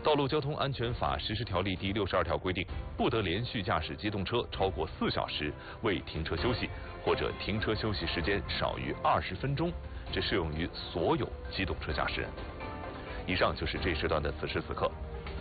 道路交通安全法实施条例第62条规定，不得连续驾驶机动车超过4小时未停车休息，或者停车休息时间少于20分钟，这适用于所有机动车驾驶人。以上就是这一时段的此时此刻。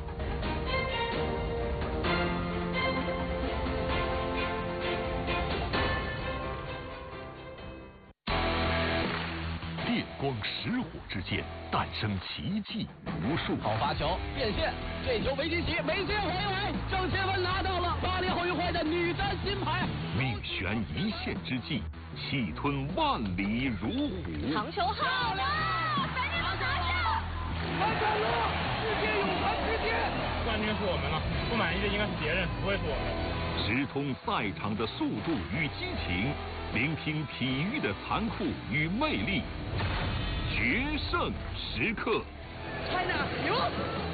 电光石火之间诞生奇迹无数。 好发球变线，这球维基奇没接回来，郑钦文拿到了巴黎奥运会的女单金牌。 命悬一线之际，气吞万里如虎。 长球好了，赶紧拿下！ 完成了，世界泳坛之巅。 冠军是我们了，不满意的应该是别人，不会是我们。 直通赛场的速度与激情，聆听体育的残酷与魅力。决胜时刻 ，China 赢！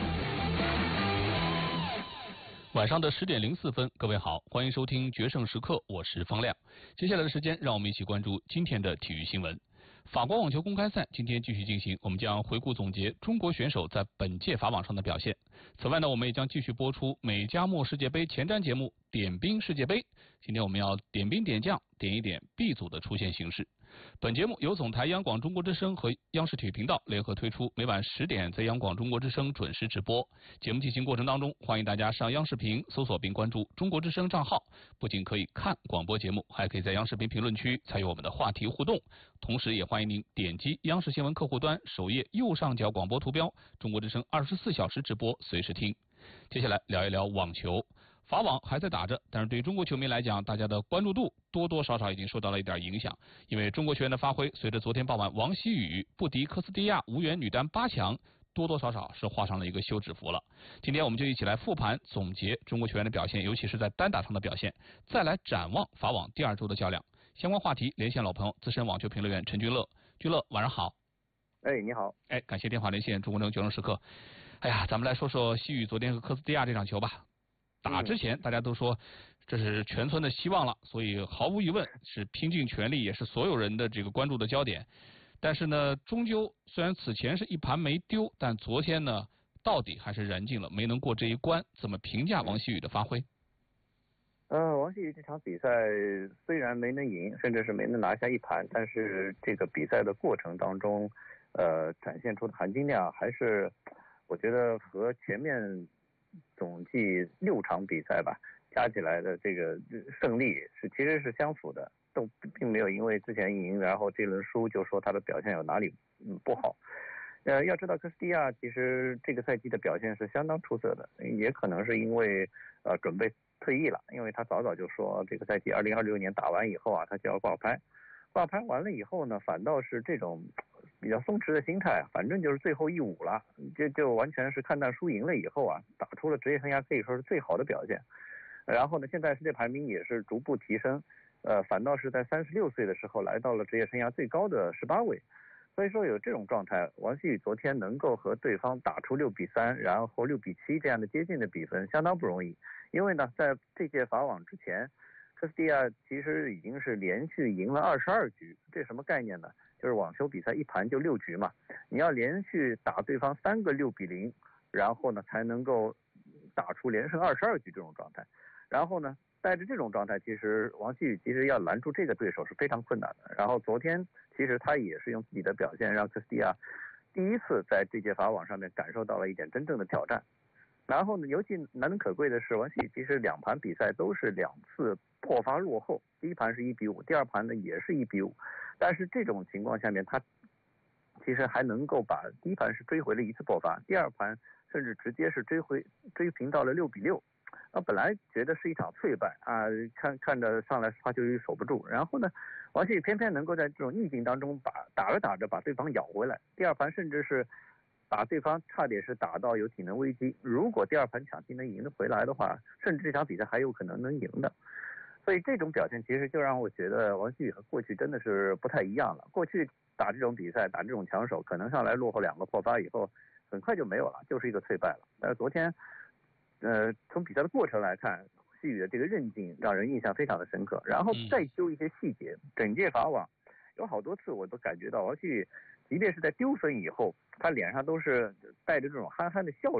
晚上的10点04分，各位好，欢迎收听《决胜时刻》，我是方亮。接下来的时间，让我们一起关注今天的体育新闻。法国网球公开赛今天继续进行，我们将回顾总结中国选手在本届法网上的表现。此外呢，我们也将继续播出美加墨世界杯前瞻节目点兵世界杯。今天我们要点兵点将，点一点 B 组的出线形势。本节目由总台央广中国之声和央视体育频道联合推出，每晚10点在央广中国之声准时直播。节目进行过程当中，欢迎大家上央视频搜索并关注中国之声账号，不仅可以看广播节目，还可以在央视频评论区参与我们的话题互动。同时也欢迎您点击央视新闻客户端首页右上角广播图标，中国之声24小时直播，随时听。接下来聊一聊网球。法网还在打着，但是对于中国球迷来讲，大家的关注度多多少少已经受到了一点影响，因为中国球员的发挥随着昨天傍晚王希雨不敌科斯蒂亚无缘女单8强，多多少少是画上了一个休止符了。今天我们就一起来复盘总结中国球员的表现，尤其是在单打上的表现，再来展望法网第2周的较量。相关话题连线老朋友资深网球评论员陈君乐。君乐晚上好。 你好。 感谢电话连线中国决胜时刻。咱们来说说希雨昨天和科斯蒂亚这场球吧。打之前大家都说这是全村的希望了，所以毫无疑问是拼尽全力，也是所有人的这个关注的焦点。但是呢，终究虽然此前是一盘没丢，但昨天呢到底还是燃尽了，没能过这一关。怎么评价王希雨的发挥？ 王希雨这场比赛虽然没能赢，甚至是没能拿下一盘，但是这个比赛的过程当中展现出的含金量还是我觉得和前面总计6场比赛吧加起来的这个胜利其实是相符的，都并没有因为之前赢然后这轮输就说他的表现有哪里不好。要知道科斯蒂亚其实这个赛季的表现是相当出色的，也可能是因为准备退役了，因为他早就说这个赛季2026年打完以后他就要挂牌完了以后呢，反倒是这种比较松弛的心态，反正就是最后一舞了，就完全是看淡输赢了以后打出了职业生涯可以说是最好的表现。然后呢，现在世界排名也是逐步提升，反倒是在36岁的时候来到了职业生涯最高的18位。所以说有这种状态，王希雨昨天能够和对方打出6比3，然后6比7这样的接近的比分，相当不容易。因为呢，在这届法网之前，科斯蒂亚其实已经是连续赢了22局，这什么概念呢？就是网球比赛一盘就6局嘛，你要连续打对方3个6比0，然后呢才能够打出连胜22局这种状态。然后呢，带着这种状态，其实王希雨其实要拦住这个对手是非常困难的。然后昨天其实他也是用自己的表现让科斯蒂亚第一次在这届法网上面感受到了一点真正的挑战。然后呢，尤其难能可贵的是，王希雨其实2盘比赛都是2次破发落后，第一盘是1比5，第二盘呢也是1比5，但是这种情况下面，他其实还能够把第一盘是追回了1次破发，第二盘甚至直接是追平到了6比6。本来觉得是一场脆败看着上来发球率守不住，然后呢，王希雨偏偏能够在这种逆境当中打着打着把对方咬回来，第二盘甚至是把对方差点是打到有体能危机，如果第二盘抢七能赢得回来的话，甚至这场比赛还有可能赢的。所以这种表现其实就让我觉得王希雨和过去真的是不太一样了。过去打这种比赛打这种强手，可能上来落后2个破发以后很快就没有了，就是一个脆败了。但是昨天从比赛的过程来看，希雨的这个韧劲让人印象非常的深刻。然后再揪一些细节，整届法网有好多次我都感觉到王希雨即便是在丢分以后，他脸上都是带着这种憨憨的笑容。